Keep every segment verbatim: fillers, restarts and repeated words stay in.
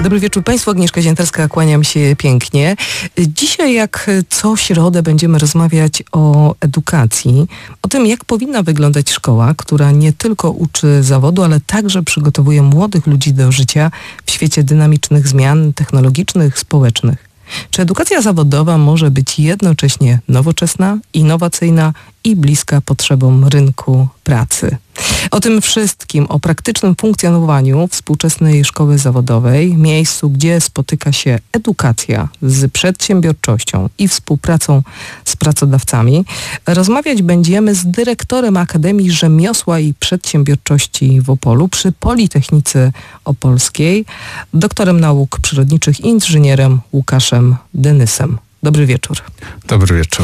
Dobry wieczór Państwu, Agnieszka Ziętarska, kłaniam się pięknie. Dzisiaj jak co środę będziemy rozmawiać o edukacji, o tym jak powinna wyglądać szkoła, która nie tylko uczy zawodu, ale także przygotowuje młodych ludzi do życia w świecie dynamicznych zmian technologicznych, społecznych. Czy edukacja zawodowa może być jednocześnie nowoczesna, innowacyjna i bliska potrzebom rynku pracy? O tym wszystkim, o praktycznym funkcjonowaniu współczesnej szkoły zawodowej, miejscu, gdzie spotyka się edukacja z przedsiębiorczością i współpracą z pracodawcami, rozmawiać będziemy z dyrektorem Akademii Rzemiosła i Przedsiębiorczości w Opolu przy Politechnice Opolskiej, doktorem nauk przyrodniczych i inżynierem Łukaszem Denysem. Dobry wieczór. Dobry wieczór.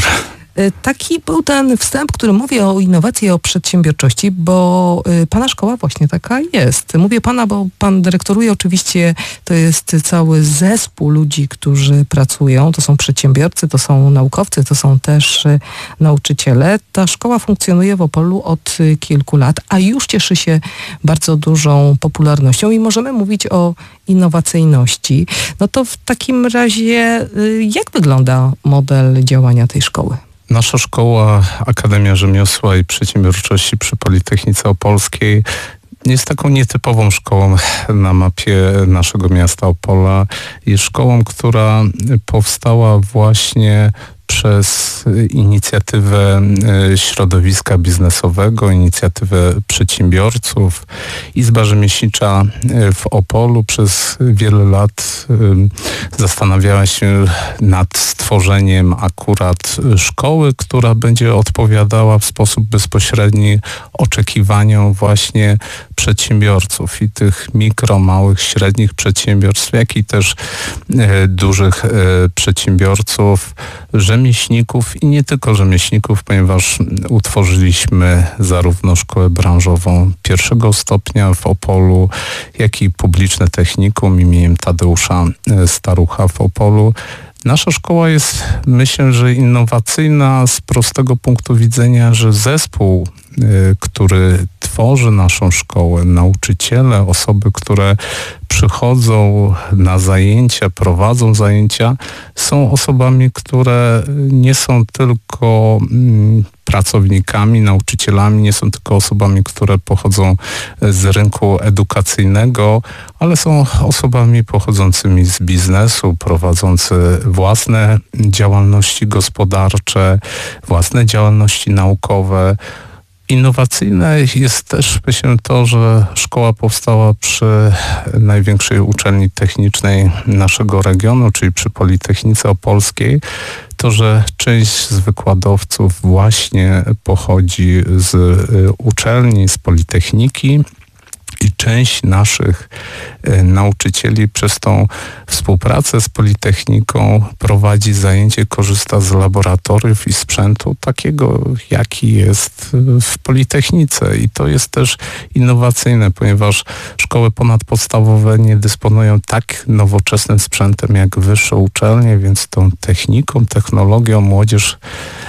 Taki był ten wstęp, który mówi o innowacji, o przedsiębiorczości, bo pana szkoła właśnie taka jest. Mówię pana, bo pan dyrektoruje, oczywiście to jest cały zespół ludzi, którzy pracują. To są przedsiębiorcy, to są naukowcy, to są też nauczyciele. Ta szkoła funkcjonuje w Opolu od kilku lat, a już cieszy się bardzo dużą popularnością i możemy mówić o innowacyjności. No to w takim razie jak wygląda model działania tej szkoły? Nasza szkoła, Akademia Rzemiosła i Przedsiębiorczości przy Politechnice Opolskiej jest taką nietypową szkołą na mapie naszego miasta Opola. Jest szkołą, która powstała właśnie przez inicjatywę środowiska biznesowego, inicjatywę przedsiębiorców. Izba Rzemieślnicza w Opolu przez wiele lat zastanawiała się nad stworzeniem akurat szkoły, która będzie odpowiadała w sposób bezpośredni oczekiwaniom właśnie przedsiębiorców i tych mikro, małych, średnich przedsiębiorstw, jak i też dużych przedsiębiorców, rzemieślników i nie tylko rzemieślników, ponieważ utworzyliśmy zarówno szkołę branżową pierwszego stopnia w Opolu, jak i publiczne technikum imieniem Tadeusza Starucha w Opolu. Nasza szkoła jest, myślę, że innowacyjna z prostego punktu widzenia, że zespół, który tworzy naszą szkołę, nauczyciele, osoby, które przychodzą na zajęcia, prowadzą zajęcia, są osobami, które nie są tylko pracownikami, nauczycielami, nie są tylko osobami, które pochodzą z rynku edukacyjnego, ale są osobami pochodzącymi z biznesu, prowadzący własne działalności gospodarcze, własne działalności naukowe. Innowacyjne jest też, myślę, to, że szkoła powstała przy największej uczelni technicznej naszego regionu, czyli przy Politechnice Opolskiej. To, że część z wykładowców właśnie pochodzi z uczelni, z Politechniki, i część naszych y, nauczycieli przez tą współpracę z Politechniką prowadzi zajęcie, korzysta z laboratoriów i sprzętu takiego, jaki jest w Politechnice. I to jest też innowacyjne, ponieważ szkoły ponadpodstawowe nie dysponują tak nowoczesnym sprzętem jak wyższe uczelnie, więc tą techniką, technologią młodzież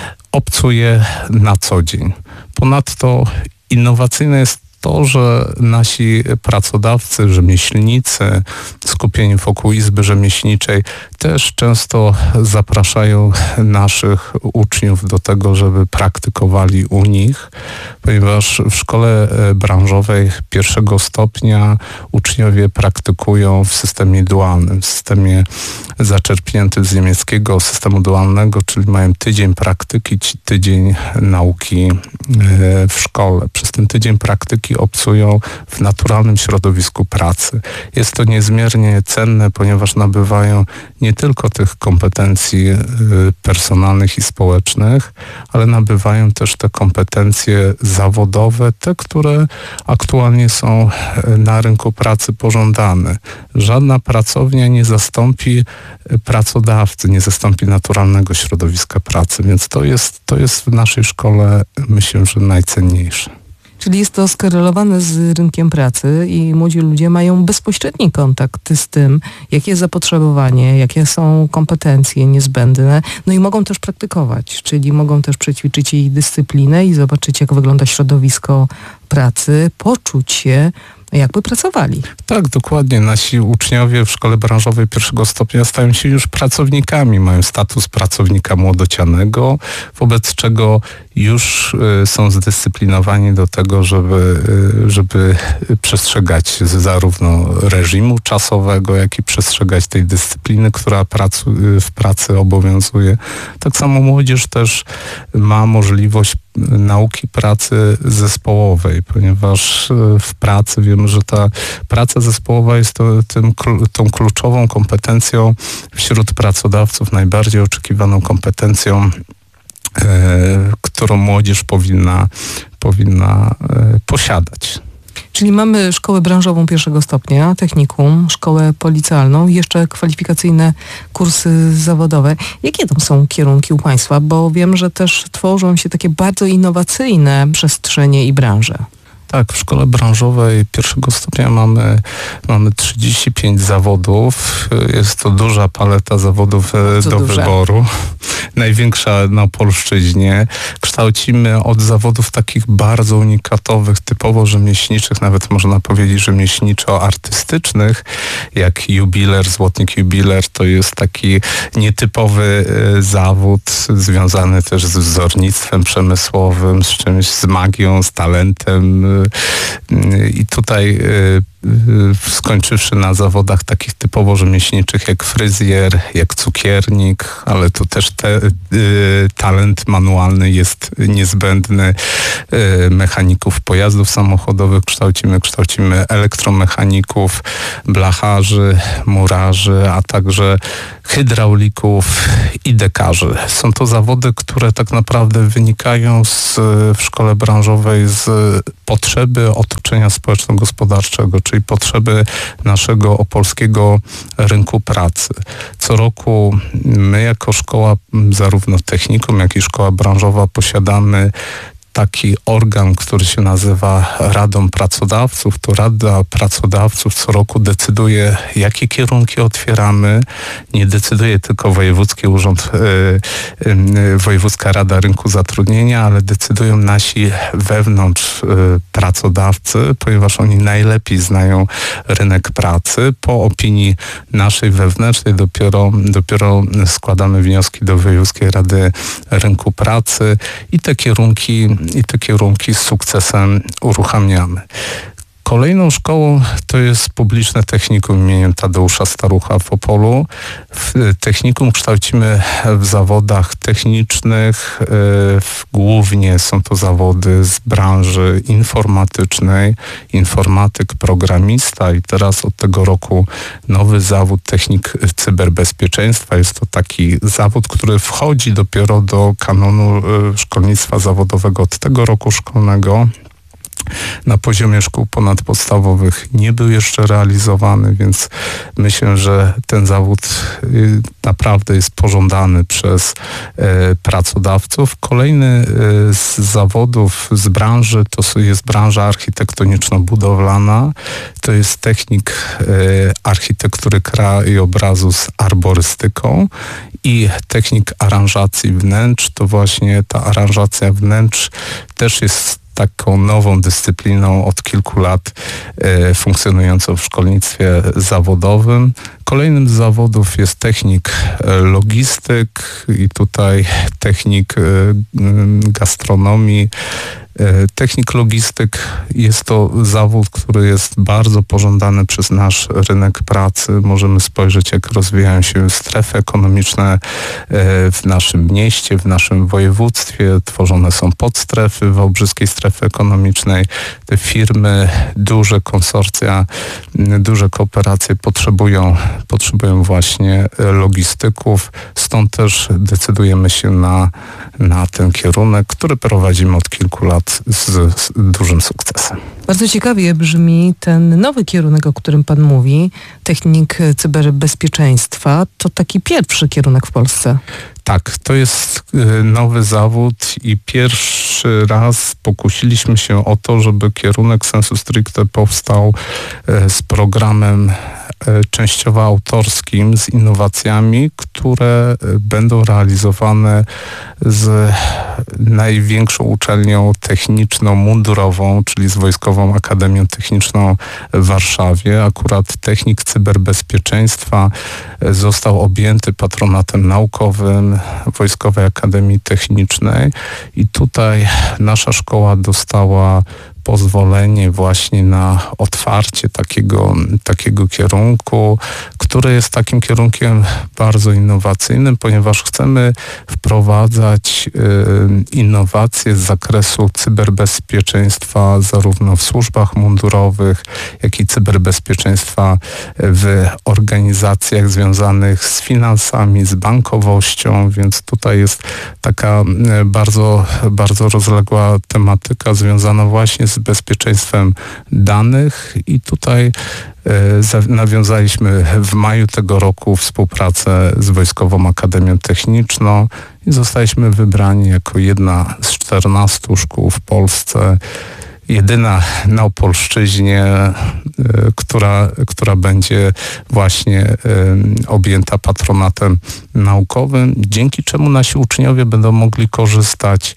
obcuje na co dzień. Ponadto innowacyjne jest to, że nasi pracodawcy, rzemieślnicy skupieni wokół Izby Rzemieślniczej też często zapraszają naszych uczniów do tego, żeby praktykowali u nich, ponieważ w szkole branżowej pierwszego stopnia uczniowie praktykują w systemie dualnym, w systemie zaczerpniętym z niemieckiego systemu dualnego, czyli mają tydzień praktyki, tydzień nauki w szkole. Przez ten tydzień praktyki obcują w naturalnym środowisku pracy. Jest to niezmiernie cenne, ponieważ nabywają nie tylko tych kompetencji personalnych i społecznych, ale nabywają też te kompetencje zawodowe, te, które aktualnie są na rynku pracy pożądane. Żadna pracownia nie zastąpi pracodawcy, nie zastąpi naturalnego środowiska pracy, więc to jest, to jest w naszej szkole, myślę, że najcenniejsze. Czyli jest to skorelowane z rynkiem pracy i młodzi ludzie mają bezpośredni kontakt z tym, jakie jest zapotrzebowanie, jakie są kompetencje niezbędne, no i mogą też praktykować, czyli mogą też przećwiczyć jej dyscyplinę i zobaczyć, jak wygląda środowisko pracy, poczuć się jakby pracowali. Tak, dokładnie. Nasi uczniowie w szkole branżowej pierwszego stopnia stają się już pracownikami, mają status pracownika młodocianego, wobec czego już y, są zdyscyplinowani do tego, żeby, y, żeby przestrzegać zarówno reżimu czasowego, jak i przestrzegać tej dyscypliny, która pracu, y, w pracy obowiązuje. Tak samo młodzież też ma możliwość nauki pracy zespołowej, ponieważ w pracy wiemy, że ta praca zespołowa jest to, tym, tą kluczową kompetencją wśród pracodawców, najbardziej oczekiwaną kompetencją, e, którą młodzież powinna, powinna e, posiadać. Czyli mamy szkołę branżową pierwszego stopnia, technikum, szkołę policealną i jeszcze kwalifikacyjne kursy zawodowe. Jakie to są kierunki u Państwa? Bo wiem, że też tworzą się takie bardzo innowacyjne przestrzenie i branże. Tak, w szkole branżowej pierwszego stopnia mamy, mamy trzydzieści pięć zawodów. Jest to duża paleta zawodów Bardzo do duże. wyboru. Największa na Opolszczyźnie. Kształcimy od zawodów takich bardzo unikatowych, typowo rzemieślniczych, nawet można powiedzieć rzemieślniczo-artystycznych, jak jubiler, złotnik jubiler. To jest taki nietypowy e, zawód związany też z wzornictwem przemysłowym, z czymś, z magią, z talentem. I tutaj skończywszy na zawodach takich typowo rzemieślniczych jak fryzjer, jak cukiernik, ale tu też te, y, talent manualny jest niezbędny. Y, mechaników pojazdów samochodowych kształcimy, kształcimy elektromechaników, blacharzy, murarzy, a także hydraulików i dekarzy. Są to zawody, które tak naprawdę wynikają z, w szkole branżowej z potrzeby otoczenia społeczno-gospodarczego, czyli potrzeby naszego opolskiego rynku pracy. Co roku my jako szkoła, zarówno technikum, jak i szkoła branżowa posiadamy taki organ, który się nazywa Radą Pracodawców. To Rada Pracodawców co roku decyduje, jakie kierunki otwieramy. Nie decyduje tylko Wojewódzki Urząd, yy, yy, Wojewódzka Rada Rynku Zatrudnienia, ale decydują nasi wewnątrz yy, pracodawcy, ponieważ oni najlepiej znają rynek pracy. Po opinii naszej wewnętrznej dopiero, dopiero składamy wnioski do Wojewódzkiej Rady Rynku Pracy i te kierunki i te kierunki z sukcesem uruchamiamy. Kolejną szkołą to jest publiczne technikum imieniem Tadeusza Starucha w Opolu. W technikum kształcimy w zawodach technicznych. Głównie są to zawody z branży informatycznej, informatyk, programista i teraz od tego roku nowy zawód technik cyberbezpieczeństwa. Jest to taki zawód, który wchodzi dopiero do kanonu szkolnictwa zawodowego od tego roku szkolnego. Na poziomie szkół ponadpodstawowych nie był jeszcze realizowany, więc myślę, że ten zawód naprawdę jest pożądany przez pracodawców. Kolejny z zawodów z branży to jest branża architektoniczno-budowlana. To jest technik architektury krajobrazu z arborystyką i technik aranżacji wnętrz. To właśnie ta aranżacja wnętrz też jest taką nową dyscypliną od kilku lat e, funkcjonującą w szkolnictwie zawodowym. Kolejnym z zawodów jest technik e, logistyk i tutaj technik e, gastronomii. Technik logistyk jest to zawód, który jest bardzo pożądany przez nasz rynek pracy. Możemy spojrzeć, jak rozwijają się strefy ekonomiczne w naszym mieście, w naszym województwie. Tworzone są podstrefy wałbrzyskiej strefy ekonomicznej. Te firmy, duże konsorcja, duże kooperacje potrzebują, potrzebują właśnie logistyków. Stąd też decydujemy się na, na ten kierunek, który prowadzimy od kilku lat z, z dużym sukcesem. Bardzo ciekawie brzmi ten nowy kierunek, o którym Pan mówi, technik cyberbezpieczeństwa. To taki pierwszy kierunek w Polsce. Tak, to jest nowy zawód i pierwszy raz pokusiliśmy się o to, żeby kierunek sensu stricte powstał z programem częściowo autorskim, z innowacjami, które będą realizowane z największą uczelnią techniczną mundurową, czyli z Wojskową Akademią Techniczną w Warszawie. Akurat technik cyberbezpieczeństwa został objęty patronatem naukowym Wojskowej Akademii Technicznej i tutaj nasza szkoła dostała pozwolenie właśnie na otwarcie takiego, takiego kierunku, który jest takim kierunkiem bardzo innowacyjnym, ponieważ chcemy wprowadzać y, innowacje z zakresu cyberbezpieczeństwa zarówno w służbach mundurowych, jak i cyberbezpieczeństwa w organizacjach związanych z finansami, z bankowością, więc tutaj jest taka y, bardzo, bardzo rozległa tematyka związana właśnie z bezpieczeństwem danych i tutaj e, nawiązaliśmy w maju tego roku współpracę z Wojskową Akademią Techniczną i zostaliśmy wybrani jako jedna z czternastu szkół w Polsce, jedyna na Opolszczyźnie, y, która, która będzie właśnie y, objęta patronatem naukowym, dzięki czemu nasi uczniowie będą mogli korzystać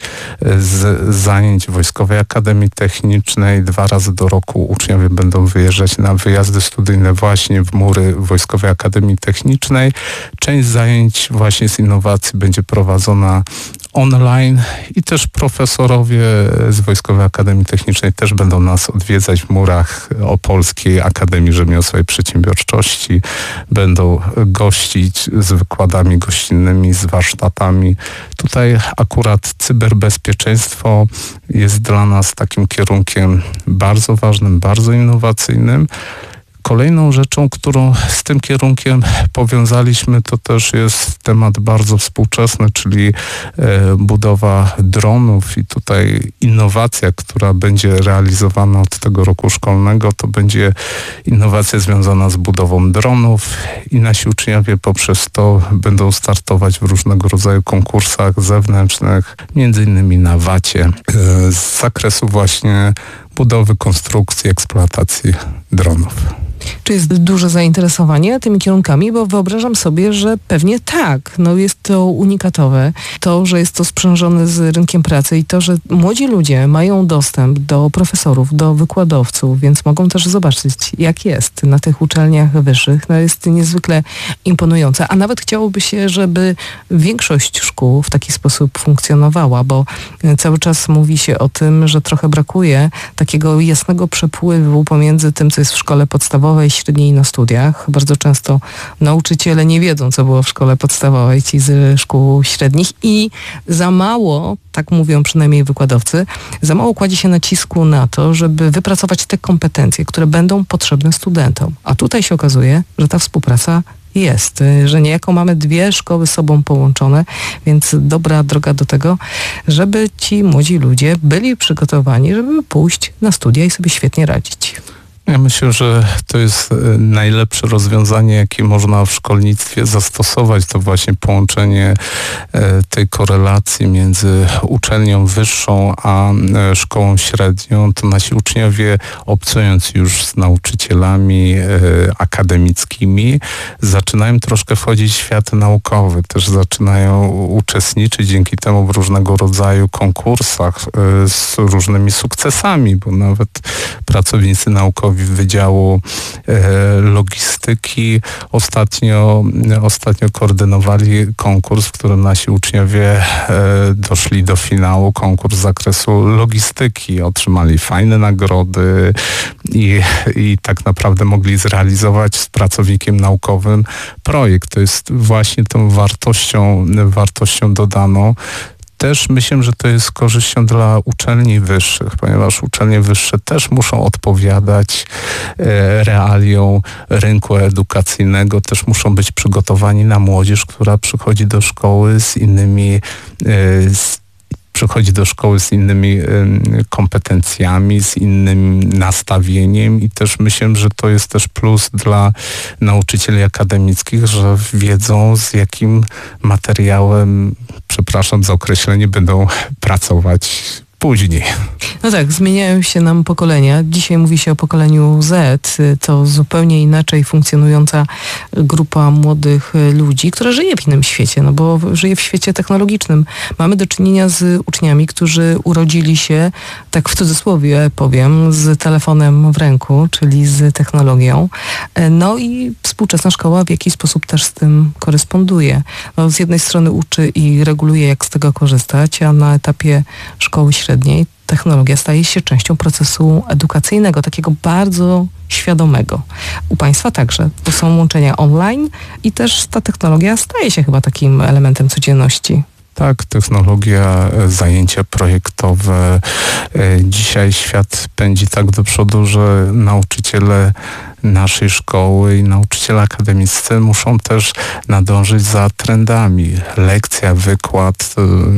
z zajęć Wojskowej Akademii Technicznej. Dwa razy do roku uczniowie będą wyjeżdżać na wyjazdy studyjne właśnie w mury Wojskowej Akademii Technicznej. Część zajęć właśnie z innowacji będzie prowadzona online i też profesorowie z Wojskowej Akademii Technicznej też będą nas odwiedzać w murach Opolskiej Akademii Rzemiosła i Przedsiębiorczości. Będą gościć z wykładami gościnnymi, z warsztatami. Tutaj akurat cyberbezpieczeństwo jest dla nas takim kierunkiem bardzo ważnym, bardzo innowacyjnym. Kolejną rzeczą, którą z tym kierunkiem powiązaliśmy, to też jest temat bardzo współczesny, czyli e, budowa dronów i tutaj innowacja, która będzie realizowana od tego roku szkolnego, to będzie innowacja związana z budową dronów i nasi uczniowie poprzez to będą startować w różnego rodzaju konkursach zewnętrznych, między innymi na wacie, e, z zakresu właśnie budowy, konstrukcji, eksploatacji dronów. Czy jest duże zainteresowanie tymi kierunkami? Bo wyobrażam sobie, że pewnie tak. No jest to unikatowe. To, że jest to sprzężone z rynkiem pracy i to, że młodzi ludzie mają dostęp do profesorów, do wykładowców, więc mogą też zobaczyć, jak jest na tych uczelniach wyższych. No jest niezwykle imponujące. A nawet chciałoby się, żeby większość szkół w taki sposób funkcjonowała, bo cały czas mówi się o tym, że trochę brakuje takiego jasnego przepływu pomiędzy tym, co jest w szkole podstawowej, średniej i na studiach. Bardzo często nauczyciele nie wiedzą, co było w szkole podstawowej, ci z szkół średnich i za mało, tak mówią przynajmniej wykładowcy, za mało kładzie się nacisku na to, żeby wypracować te kompetencje, które będą potrzebne studentom. A tutaj się okazuje, że ta współpraca jest, że niejako mamy dwie szkoły z sobą połączone, więc dobra droga do tego, żeby ci młodzi ludzie byli przygotowani, żeby pójść na studia i sobie świetnie radzić. Ja myślę, że to jest najlepsze rozwiązanie, jakie można w szkolnictwie zastosować. To właśnie połączenie tej korelacji między uczelnią wyższą a szkołą średnią. To nasi uczniowie, obcując już z nauczycielami akademickimi, zaczynają troszkę wchodzić w świat naukowy. Też zaczynają uczestniczyć dzięki temu w różnego rodzaju konkursach z różnymi sukcesami, bo nawet pracownicy naukowi Wydziału e, Logistyki ostatnio, ostatnio koordynowali konkurs, w którym nasi uczniowie e, doszli do finału, konkurs z zakresu logistyki, otrzymali fajne nagrody i, i tak naprawdę mogli zrealizować z pracownikiem naukowym projekt. To jest właśnie tą wartością, wartością dodaną. Też myślę, że to jest korzyścią dla uczelni wyższych, ponieważ uczelnie wyższe też muszą odpowiadać e, realiom rynku edukacyjnego, też muszą być przygotowani na młodzież, która przychodzi do szkoły z innymi e, z przychodzi do szkoły z innymi y, kompetencjami, z innym nastawieniem i też myślę, że to jest też plus dla nauczycieli akademickich, że wiedzą, z jakim materiałem, przepraszam za określenie, będą pracować później. No tak, zmieniają się nam pokolenia. Dzisiaj mówi się o pokoleniu Z. To zupełnie inaczej funkcjonująca grupa młodych ludzi, która żyje w innym świecie, no bo żyje w świecie technologicznym. Mamy do czynienia z uczniami, którzy urodzili się, tak w cudzysłowie powiem, z telefonem w ręku, czyli z technologią. No i współczesna szkoła w jakiś sposób też z tym koresponduje. No, z jednej strony uczy i reguluje, jak z tego korzystać, a na etapie szkoły średniej technologia staje się częścią procesu edukacyjnego, takiego bardzo świadomego. U Państwa także. To są łączenia online i też ta technologia staje się chyba takim elementem codzienności. Tak, technologia, zajęcia projektowe. Dzisiaj świat pędzi tak do przodu, że nauczyciele naszej szkoły i nauczyciele akademiccy muszą też nadążyć za trendami. Lekcja, wykład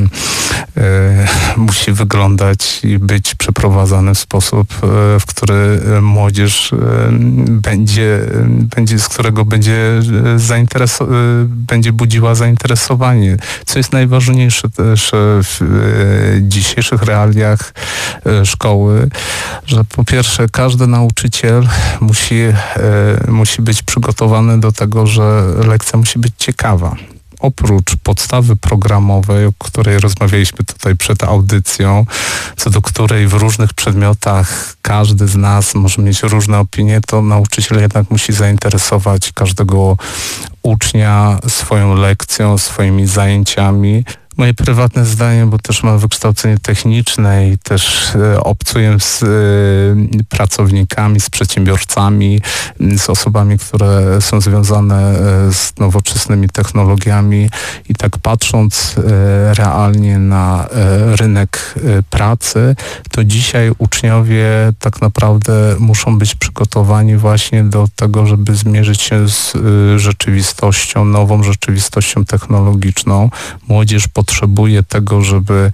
y, y, musi wyglądać i być przeprowadzany w sposób, y, w który młodzież y, będzie, będzie, z którego będzie, zaintereso- y, będzie budziła zainteresowanie. Co jest najważniejsze też w y, dzisiejszych realiach y, szkoły, że po pierwsze każdy nauczyciel musi musi być przygotowany do tego, że lekcja musi być ciekawa. Oprócz podstawy programowej, o której rozmawialiśmy tutaj przed audycją, co do której w różnych przedmiotach każdy z nas może mieć różne opinie, to nauczyciel jednak musi zainteresować każdego ucznia swoją lekcją, swoimi zajęciami. Moje prywatne zdanie, bo też mam wykształcenie techniczne i też e, obcuję z e, pracownikami, z przedsiębiorcami, z osobami, które są związane e, z nowoczesnymi technologiami i tak patrząc e, realnie na e, rynek e, pracy, to dzisiaj uczniowie tak naprawdę muszą być przygotowani właśnie do tego, żeby zmierzyć się z e, rzeczywistością, nową rzeczywistością technologiczną. Młodzież potrzebuje tego, żeby,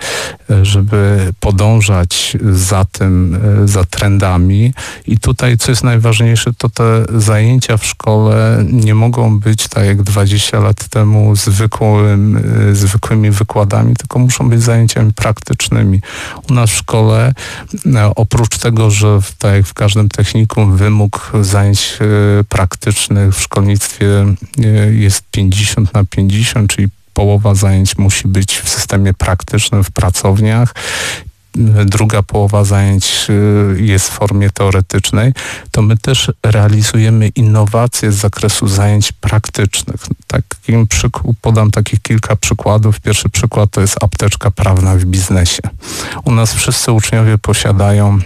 żeby podążać za tym, za trendami. I tutaj, co jest najważniejsze, to te zajęcia w szkole nie mogą być tak jak dwadzieścia lat temu zwykłym, zwykłymi wykładami, tylko muszą być zajęciami praktycznymi. U nas w szkole, oprócz tego, że w, tak jak w każdym technikum wymóg zajęć praktycznych w szkolnictwie jest pięćdziesiąt na pięćdziesiąt, czyli połowa zajęć musi być w systemie praktycznym, w pracowniach. Druga połowa zajęć jest w formie teoretycznej, to my też realizujemy innowacje z zakresu zajęć praktycznych. Takim przyk- podam takich kilka przykładów. Pierwszy przykład to jest apteczka prawna w biznesie. U nas wszyscy uczniowie posiadają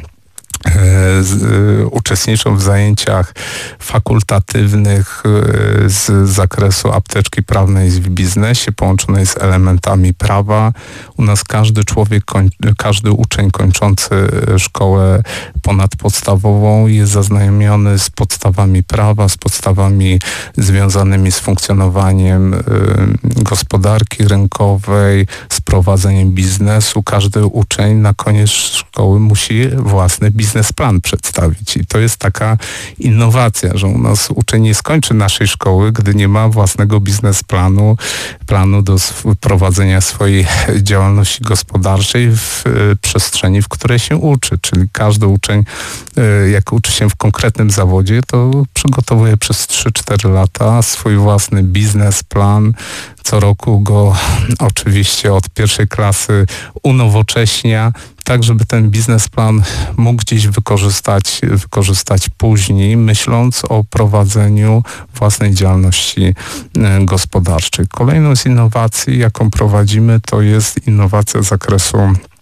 Z, y, uczestniczą w zajęciach fakultatywnych y, z zakresu apteczki prawnej w biznesie, połączonej z elementami prawa. U nas każdy człowiek, koń, każdy uczeń kończący szkołę ponadpodstawową jest zaznajomiony z podstawami prawa, z podstawami związanymi z funkcjonowaniem y, gospodarki rynkowej, z prowadzeniem biznesu. Każdy uczeń na koniec szkoły musi własny biznes biznesplan przedstawić. I to jest taka innowacja, że u nas uczeń nie skończy naszej szkoły, gdy nie ma własnego biznesplanu, planu do prowadzenia swojej działalności gospodarczej w y, przestrzeni, w której się uczy. Czyli każdy uczeń, y, jak uczy się w konkretnym zawodzie, to przygotowuje przez trzy cztery lata swój własny biznesplan. Co roku go oczywiście od pierwszej klasy unowocześnia, tak żeby ten biznesplan mógł gdzieś wykorzystać, wykorzystać później, myśląc o prowadzeniu własnej działalności gospodarczej. Kolejną z innowacji, jaką prowadzimy, to jest innowacja z zakresu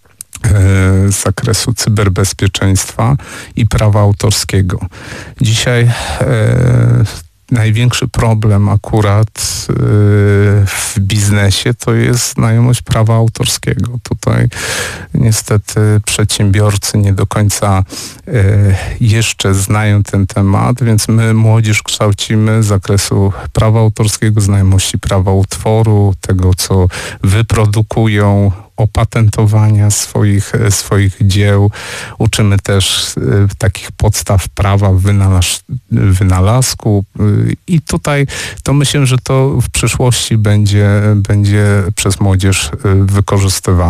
z zakresu cyberbezpieczeństwa i prawa autorskiego. Dzisiaj e, największy problem akurat y, w biznesie to jest znajomość prawa autorskiego. Tutaj niestety przedsiębiorcy nie do końca y, jeszcze znają ten temat, więc my młodzież kształcimy z zakresu prawa autorskiego, znajomości prawa utworu, tego co wyprodukują, opatentowania swoich, swoich dzieł. Uczymy też y, takich podstaw prawa wynalaz- wynalazku y, i tutaj to myślę, że to w przyszłości będzie, będzie przez młodzież y, wykorzystywane.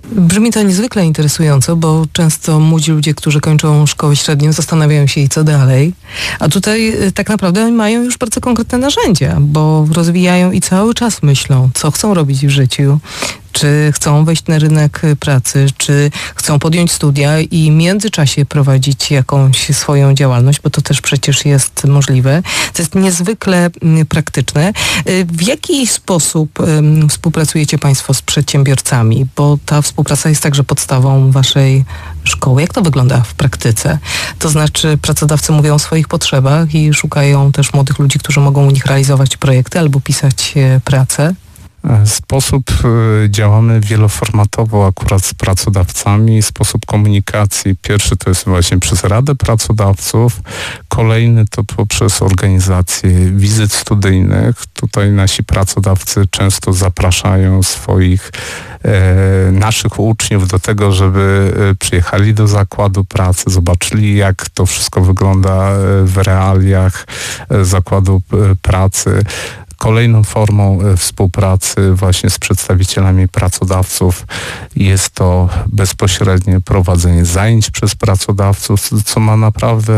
Brzmi to niezwykle interesująco, bo często młodzi ludzie, którzy kończą szkołę średnią, zastanawiają się i co dalej. A tutaj tak naprawdę mają już bardzo konkretne narzędzia, bo rozwijają i cały czas myślą, co chcą robić w życiu. Czy chcą wejść na rynek pracy, czy chcą podjąć studia i w międzyczasie prowadzić jakąś swoją działalność, bo to też przecież jest możliwe. To jest niezwykle praktyczne. W jaki sposób współpracujecie Państwo z przedsiębiorcami? Bo ta współpraca jest także podstawą Waszej szkoły. Jak to wygląda w praktyce? To znaczy pracodawcy mówią o swoich potrzebach i szukają też młodych ludzi, którzy mogą u nich realizować projekty albo pisać pracę. Sposób działamy wieloformatowo akurat z pracodawcami, sposób komunikacji. Pierwszy to jest właśnie przez Radę Pracodawców, kolejny to poprzez organizację wizyt studyjnych. Tutaj nasi pracodawcy często zapraszają swoich e, naszych uczniów do tego, żeby przyjechali do zakładu pracy, zobaczyli jak to wszystko wygląda w realiach zakładu pracy. Kolejną formą współpracy właśnie z przedstawicielami pracodawców jest to bezpośrednie prowadzenie zajęć przez pracodawców, co ma naprawdę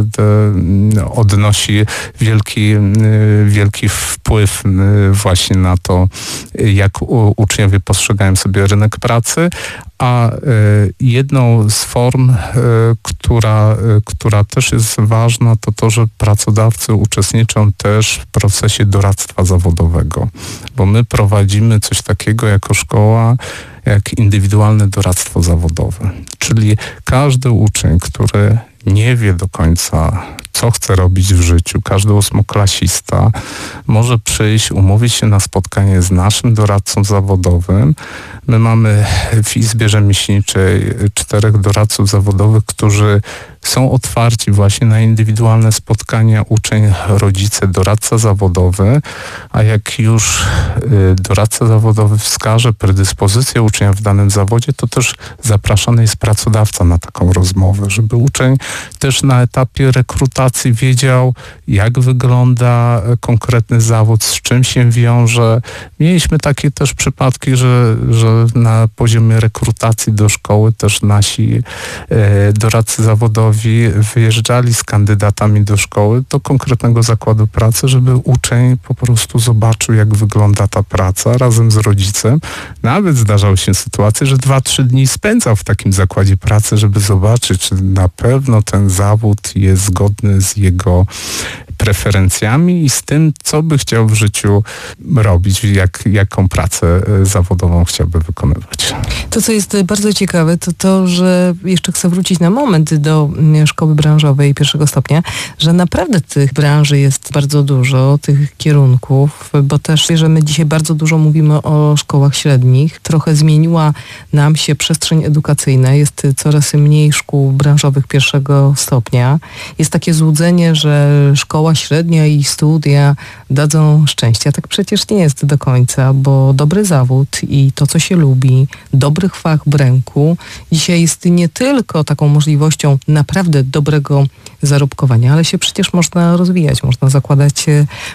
odnosi wielki, wielki wpływ właśnie na to, jak uczniowie postrzegają sobie rynek pracy. A jedną z form, która, która też jest ważna, to to, że pracodawcy uczestniczą też w procesie doradztwa zawodowego, bo my prowadzimy coś takiego jako szkoła, jak indywidualne doradztwo zawodowe. Czyli każdy uczeń, który nie wie do końca, co chce robić w życiu, każdy ósmoklasista może przyjść, umówić się na spotkanie z naszym doradcą zawodowym. My mamy w Izbie Rzemieślniczej czterech doradców zawodowych, którzy są otwarci właśnie na indywidualne spotkania uczeń, rodzice, doradca zawodowy, a jak już y, doradca zawodowy wskaże predyspozycję ucznia w danym zawodzie, to też zapraszany jest pracodawca na taką rozmowę, żeby uczeń też na etapie rekrutacji wiedział, jak wygląda konkretny zawód, z czym się wiąże. Mieliśmy takie też przypadki, że, że na poziomie rekrutacji do szkoły też nasi e, doradcy zawodowi wyjeżdżali z kandydatami do szkoły, do konkretnego zakładu pracy, żeby uczeń po prostu zobaczył, jak wygląda ta praca razem z rodzicem. Nawet zdarzały się sytuacje, że dwa, trzy dni spędzał w takim zakładzie pracy, żeby zobaczyć, czy na pewno ten zawód jest zgodny z jego preferencjami i z tym, co by chciał w życiu robić, jak, jaką pracę zawodową chciałby wykonywać. To, co jest bardzo ciekawe, to to, że jeszcze chcę wrócić na moment do szkoły branżowej pierwszego stopnia, że naprawdę tych branży jest bardzo dużo, tych kierunków, bo też, że my dzisiaj bardzo dużo mówimy o szkołach średnich. Trochę zmieniła nam się przestrzeń edukacyjna, jest coraz mniej szkół branżowych pierwszego stopnia. Jest takie złudzenie, że szkoła średnia i studia dadzą szczęście. A tak przecież nie jest do końca, bo dobry zawód i to, co się lubi, dobrych fach w ręku, dzisiaj jest nie tylko taką możliwością naprawdę dobrego zarobkowania, ale się przecież można rozwijać, można zakładać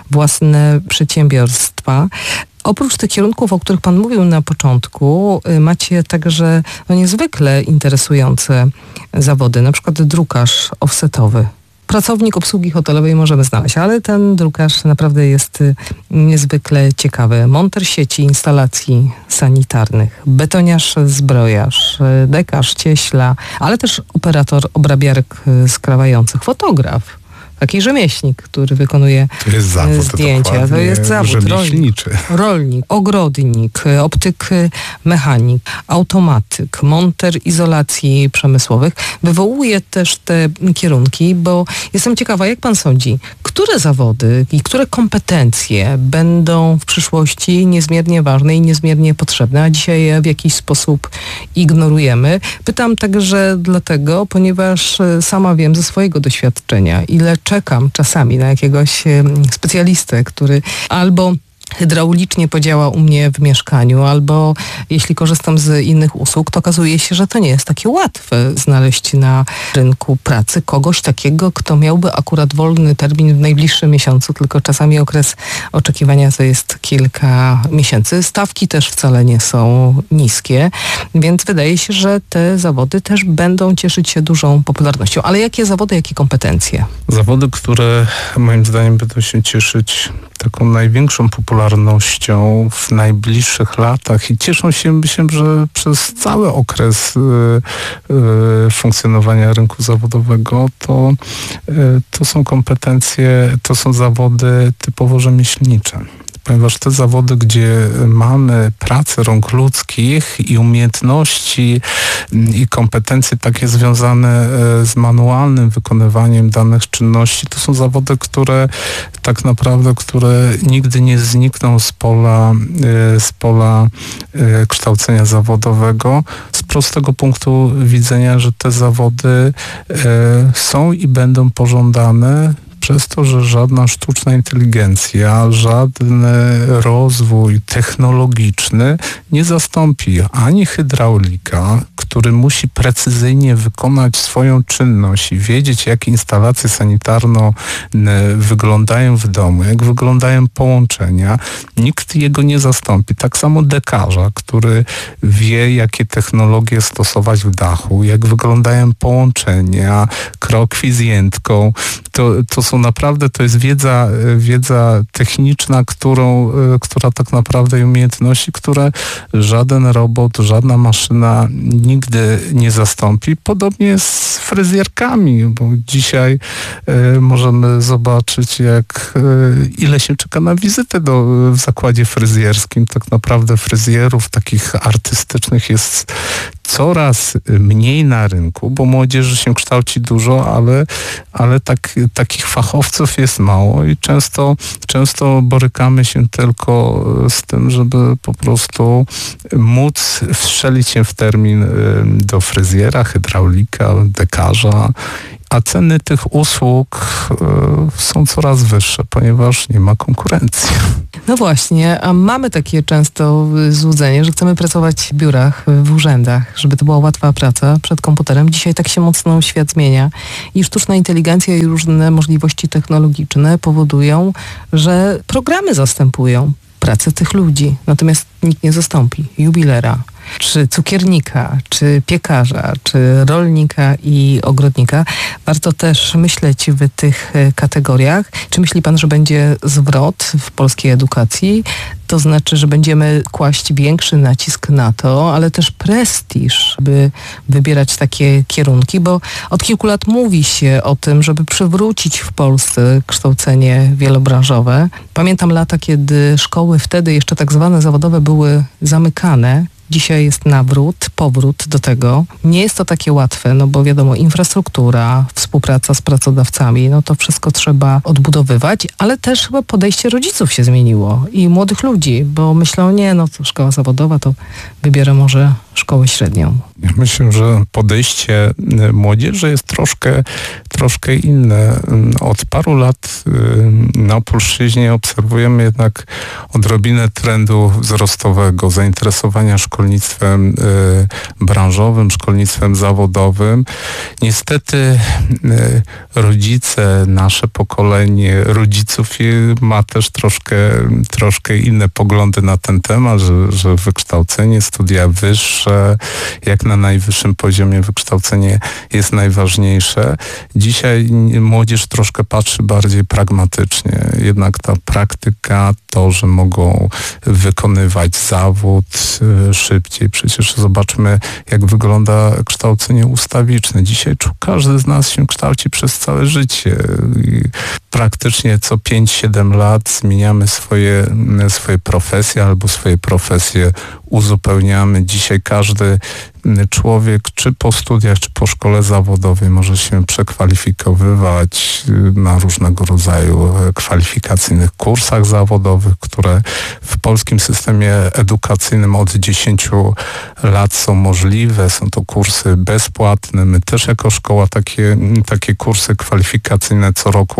własne przedsiębiorstwa. Oprócz tych kierunków, o których Pan mówił na początku, macie także no, niezwykle interesujące zawody, na przykład drukarz offsetowy. Pracownik obsługi hotelowej możemy znaleźć, ale ten drukarz naprawdę jest niezwykle ciekawy. Monter sieci instalacji sanitarnych, betoniarz, zbrojarz, dekarz, cieśla, ale też operator obrabiarek skrawających, fotograf. Taki rzemieślnik, który wykonuje to jest zawód, zdjęcia. To jest zawód. Rzemieślniczy. Rolnik, rolnik, ogrodnik, optyk mechanik, automatyk, monter izolacji przemysłowych. Wywołuje też te kierunki, bo jestem ciekawa, jak pan sądzi, które zawody i które kompetencje będą w przyszłości niezmiernie ważne i niezmiernie potrzebne, a dzisiaj je w jakiś sposób ignorujemy. Pytam także dlatego, ponieważ sama wiem ze swojego doświadczenia, ile czekam czasami na jakiegoś specjalistę, który albo hydraulicznie podziała u mnie w mieszkaniu, albo jeśli korzystam z innych usług, to okazuje się, że to nie jest takie łatwe znaleźć na rynku pracy kogoś takiego, kto miałby akurat wolny termin w najbliższym miesiącu, tylko czasami okres oczekiwania to jest kilka miesięcy. Stawki też wcale nie są niskie, więc wydaje się, że te zawody też będą cieszyć się dużą popularnością. Ale jakie zawody, jakie kompetencje? Zawody, które moim zdaniem będą się cieszyć taką największą popularnością w najbliższych latach i cieszą się, myślę, że przez cały okres y, y, funkcjonowania rynku zawodowego, to, y, to są kompetencje, to są zawody typowo rzemieślnicze. Ponieważ te zawody, gdzie mamy pracę rąk ludzkich i umiejętności i kompetencje takie związane z manualnym wykonywaniem danych czynności, to są zawody, które tak naprawdę, które nigdy nie znikną z pola, z pola kształcenia zawodowego. Z prostego punktu widzenia, że te zawody są i będą pożądane przez to, że żadna sztuczna inteligencja, żaden rozwój technologiczny nie zastąpi ani hydraulika, który musi precyzyjnie wykonać swoją czynność i wiedzieć, jak instalacje sanitarne wyglądają w domu, jak wyglądają połączenia. Nikt jego nie zastąpi. Tak samo dekarza, który wie, jakie technologie stosować w dachu, jak wyglądają połączenia, krokwi z jętką. To, to są naprawdę, to jest wiedza, wiedza techniczna, którą, która tak naprawdę i umiejętności, które żaden robot, żadna maszyna nigdy nie zastąpi. Podobnie jest z fryzjerkami, bo dzisiaj y, możemy zobaczyć, jak y, ile się czeka na wizytę do, w zakładzie fryzjerskim. Tak naprawdę fryzjerów takich artystycznych jest coraz mniej na rynku, bo młodzieży się kształci dużo, ale, ale tak, takich fachowców jest mało i często, często borykamy się tylko z tym, żeby po prostu móc wstrzelić się w termin do fryzjera, hydraulika, dekarza. A ceny tych usług y, są coraz wyższe, ponieważ nie ma konkurencji. No właśnie, a mamy takie często złudzenie, że chcemy pracować w biurach, w urzędach, żeby to była łatwa praca przed komputerem. Dzisiaj tak się mocno świat zmienia i sztuczna inteligencja i różne możliwości technologiczne powodują, że programy zastępują pracę tych ludzi. Natomiast nikt nie zastąpi jubilera, czy cukiernika, czy piekarza, czy rolnika i ogrodnika. Warto też myśleć w tych kategoriach. Czy myśli pan, że będzie zwrot w polskiej edukacji? To znaczy, że będziemy kłaść większy nacisk na to, ale też prestiż, by wybierać takie kierunki, bo od kilku lat mówi się o tym, żeby przywrócić w Polsce kształcenie wielobranżowe. Pamiętam lata, kiedy szkoły wtedy jeszcze tak zwane zawodowe były zamykane. Dzisiaj jest nawrót, powrót do tego. Nie jest to takie łatwe, no bo wiadomo, infrastruktura, współpraca z pracodawcami, no to wszystko trzeba odbudowywać, ale też chyba podejście rodziców się zmieniło i młodych ludzi, bo myślą, nie, no to szkoła zawodowa, to wybiorę może szkołę średnią. Ja myślę, że podejście młodzieży jest troszkę, troszkę inne. Od paru lat na Opolszczyźnie obserwujemy jednak odrobinę trendu wzrostowego, zainteresowania szkolnictwem branżowym, szkolnictwem zawodowym. Niestety rodzice, nasze pokolenie rodziców ma też troszkę, troszkę inne poglądy na ten temat, że, że wykształcenie, studia wyższe, jak na najwyższym poziomie wykształcenie jest najważniejsze. Dzisiaj młodzież troszkę patrzy bardziej pragmatycznie. Jednak ta praktyka, to, że mogą wykonywać zawód szybciej. Przecież zobaczmy, jak wygląda kształcenie ustawiczne. Dzisiaj każdy z nas się kształci przez całe życie. I praktycznie co pięć siedem lat zmieniamy swoje, swoje profesje albo swoje profesje uzupełniamy. Dzisiaj każdy człowiek, czy po studiach, czy po szkole zawodowej może się przekwalifikowywać na różnego rodzaju kwalifikacyjnych kursach zawodowych, które w polskim systemie edukacyjnym od dziesięciu lat są możliwe. Są to kursy bezpłatne. My też jako szkoła takie, takie kursy kwalifikacyjne co roku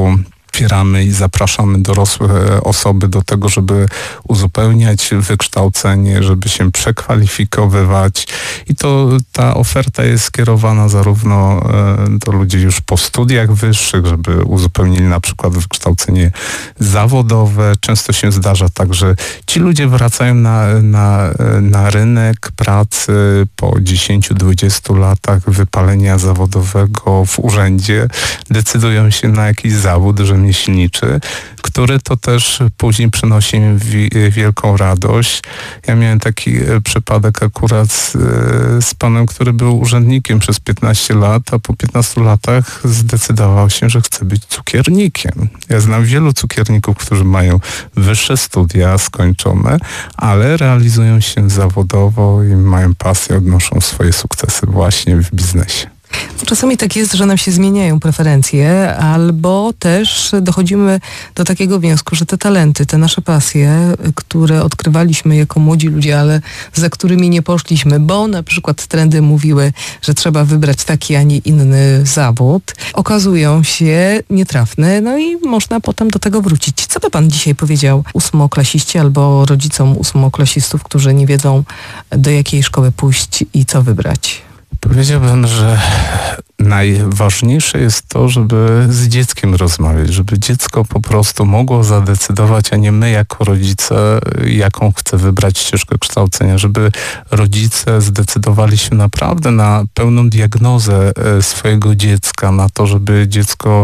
wspieramy i zapraszamy dorosłe osoby do tego, żeby uzupełniać wykształcenie, żeby się przekwalifikowywać i to ta oferta jest skierowana zarówno do ludzi już po studiach wyższych, żeby uzupełnili na przykład wykształcenie zawodowe. Często się zdarza tak, że ci ludzie wracają na, na, na rynek pracy po dziesięciu dwudziestu latach wypalenia zawodowego w urzędzie, decydują się na jakiś zawód rzemieślniczy, który to też później przynosi im wi- wielką radość. Ja miałem taki przypadek akurat z, z panem, który był urzędnikiem przez piętnaście lat, a po piętnastu latach zdecydował się, że chce być cukiernikiem. Ja znam wielu cukierników, którzy mają wyższe studia skończone, ale realizują się zawodowo i mają pasję, odnoszą swoje sukcesy właśnie w biznesie. Czasami tak jest, że nam się zmieniają preferencje, albo też dochodzimy do takiego wniosku, że te talenty, te nasze pasje, które odkrywaliśmy jako młodzi ludzie, ale za którymi nie poszliśmy, bo na przykład trendy mówiły, że trzeba wybrać taki, a nie inny zawód, okazują się nietrafne, no i można potem do tego wrócić. Co by pan dzisiaj powiedział ósmoklasiści albo rodzicom ósmoklasistów, którzy nie wiedzą, do jakiej szkoły pójść i co wybrać? Powiedziałbym, że najważniejsze jest to, żeby z dzieckiem rozmawiać, żeby dziecko po prostu mogło zadecydować, a nie my jako rodzice, jaką chce wybrać ścieżkę kształcenia, żeby rodzice zdecydowali się naprawdę na pełną diagnozę swojego dziecka, na to, żeby dziecko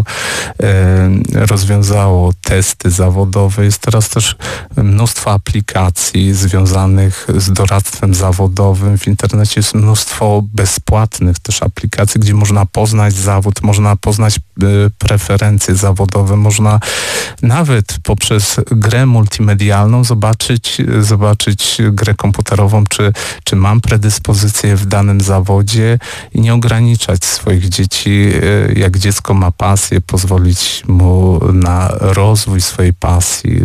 rozwiązało testy zawodowe. Jest teraz też mnóstwo aplikacji związanych z doradztwem zawodowym. W internecie jest mnóstwo bezpłatnych też aplikacji, gdzie można poznać zawód, można poznać y, preferencje zawodowe, można nawet poprzez grę multimedialną zobaczyć, zobaczyć grę komputerową, czy, czy mam predyspozycję w danym zawodzie i nie ograniczać swoich dzieci. Y, jak dziecko ma pasję, pozwolić mu na rozwój swojej pasji.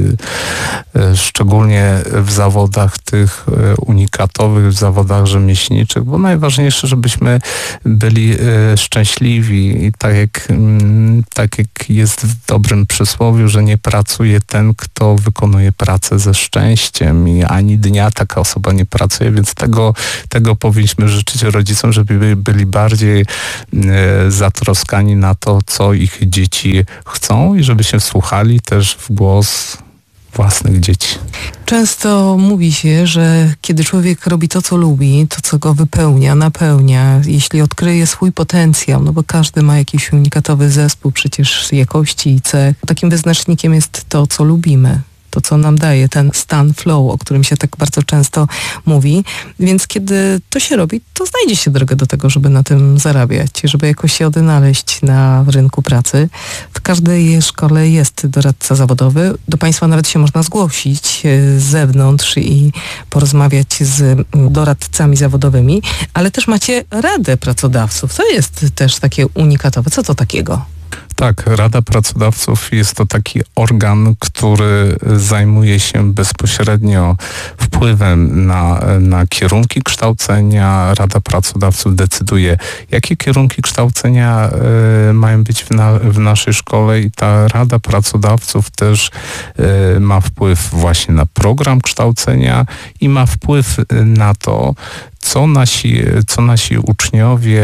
Y, szczególnie w zawodach tych y, unikatowych, w zawodach rzemieślniczych, bo najważniejsze, żebyśmy byli y, szczęśliwi i tak jak, tak jak jest w dobrym przysłowiu, że nie pracuje ten, kto wykonuje pracę ze szczęściem i ani dnia taka osoba nie pracuje, więc tego, tego powinniśmy życzyć rodzicom, żeby byli bardziej e, zatroskani na to, co ich dzieci chcą i żeby się wsłuchali też w głos własnych dzieci. Często mówi się, że kiedy człowiek robi to, co lubi, to, co go wypełnia, napełnia, jeśli odkryje swój potencjał, no bo każdy ma jakiś unikatowy zespół przecież jakości i cech, takim wyznacznikiem jest to, co lubimy. To, co nam daje ten stan flow, o którym się tak bardzo często mówi. Więc kiedy to się robi, to znajdzie się drogę do tego, żeby na tym zarabiać, żeby jakoś się odnaleźć na rynku pracy. W każdej szkole jest doradca zawodowy. Do państwa nawet się można zgłosić z zewnątrz i porozmawiać z doradcami zawodowymi, ale też macie radę pracodawców. To jest też takie unikatowe. Co to takiego? Tak, Rada Pracodawców jest to taki organ, który zajmuje się bezpośrednio wpływem na, na kierunki kształcenia. Rada Pracodawców decyduje, jakie kierunki kształcenia y, mają być w, na, w naszej szkole i ta Rada Pracodawców też y, ma wpływ właśnie na program kształcenia i ma wpływ na to, co nasi, co nasi uczniowie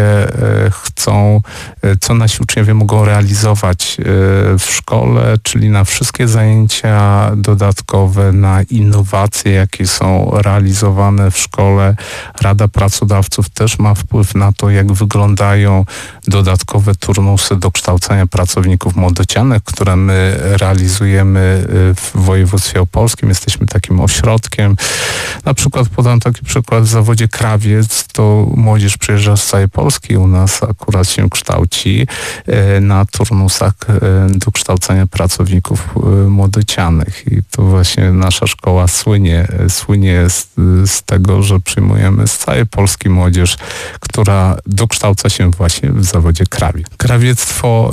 chcą, co nasi uczniowie mogą realizować w szkole, czyli na wszystkie zajęcia dodatkowe, na innowacje, jakie są realizowane w szkole. Rada Pracodawców też ma wpływ na to, jak wyglądają dodatkowe turnusy do kształcenia pracowników młodocianych, które my realizujemy w województwie opolskim. Jesteśmy takim ośrodkiem. Na przykład podam taki przykład w zawodzie krawiec, to młodzież przyjeżdża z całej Polski, u nas akurat się kształci na turnusach do kształcenia pracowników młodocianych i to właśnie nasza szkoła słynie, słynie z, z tego, że przyjmujemy z całej Polski młodzież, która dokształca się właśnie w zawodzie krawie. Krawiectwo,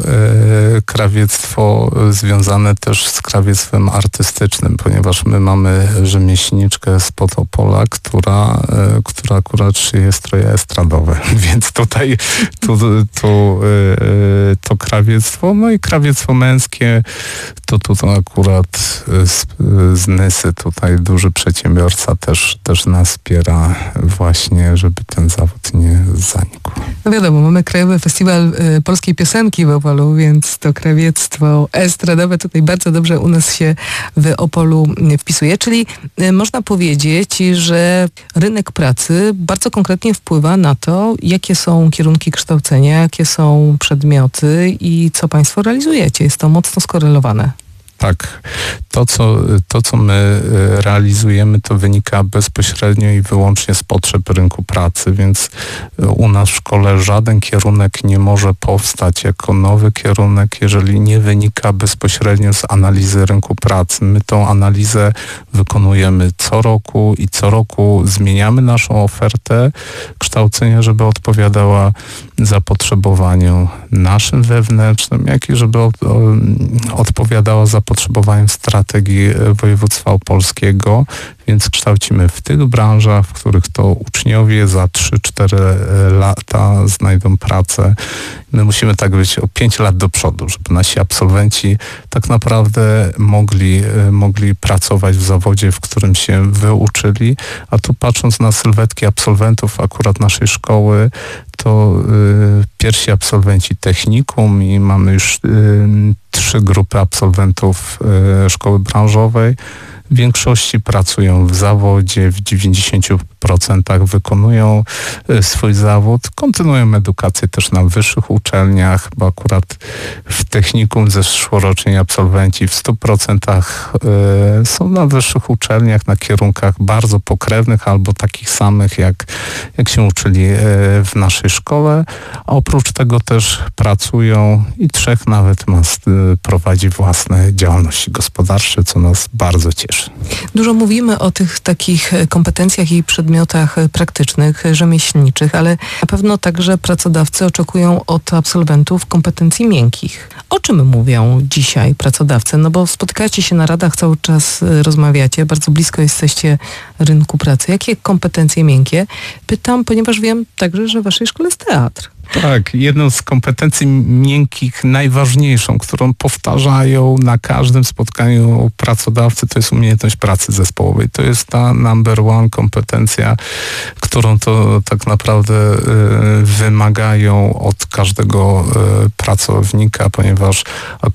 krawiectwo związane też z krawiectwem artystycznym, ponieważ my mamy rzemieślniczkę z Opola, która, która akurat szyje stroje estradowe, więc tutaj tu, tu, to krawiectwo krawiectwo. No i krawiectwo męskie, to tutaj akurat z, z Nysy, tutaj duży przedsiębiorca też, też nas wspiera właśnie, żeby ten zawód nie zanikł. No wiadomo, mamy Krajowy Festiwal y, Polskiej Piosenki w Opolu, więc to krawiectwo estradowe tutaj bardzo dobrze u nas się w Opolu wpisuje. Czyli y, można powiedzieć, że rynek pracy bardzo konkretnie wpływa na to, jakie są kierunki kształcenia, jakie są przedmioty i co Państwo realizujecie. Jest to mocno skorelowane. Tak, to co, to co my realizujemy, to wynika bezpośrednio i wyłącznie z potrzeb rynku pracy, więc u nas w szkole żaden kierunek nie może powstać jako nowy kierunek, jeżeli nie wynika bezpośrednio z analizy rynku pracy. My tą analizę wykonujemy co roku i co roku zmieniamy naszą ofertę kształcenia, żeby odpowiadała zapotrzebowaniom naszym wewnętrznym, jak i żeby od, o, odpowiadała zapotrzebowaniom strategii województwa opolskiego, więc kształcimy w tych branżach, w których to uczniowie za trzy cztery lata znajdą pracę. My musimy tak być o pięć lat do przodu, żeby nasi absolwenci tak naprawdę mogli, mogli pracować w zawodzie, w którym się wyuczyli, a tu patrząc na sylwetki absolwentów akurat naszej szkoły, to y, pierwsi absolwenci technikum i mamy już y, trzy grupy absolwentów y, szkoły branżowej. W większości pracują w zawodzie, w dziewięćdziesięciu procentach wykonują swój zawód, kontynuują edukację też na wyższych uczelniach, bo akurat w technikum zeszłoroczni absolwenci w stu procentach są na wyższych uczelniach, na kierunkach bardzo pokrewnych albo takich samych, jak, jak się uczyli w naszej szkole, a oprócz tego też pracują i trzech nawet ma, prowadzi własne działalności gospodarcze, co nas bardzo cieszy. Dużo mówimy o tych takich kompetencjach i przedmiotach praktycznych, rzemieślniczych, ale na pewno także pracodawcy oczekują od absolwentów kompetencji miękkich. O czym mówią dzisiaj pracodawcy? No bo spotykacie się na radach, cały czas rozmawiacie, bardzo blisko jesteście rynku pracy. Jakie kompetencje miękkie? Pytam, ponieważ wiem także, że w waszej szkole jest teatr. Tak, jedną z kompetencji miękkich, najważniejszą, którą powtarzają na każdym spotkaniu pracodawcy, to jest umiejętność pracy zespołowej. To jest ta number one kompetencja, którą to tak naprawdę y, wymagają od każdego y, pracownika, ponieważ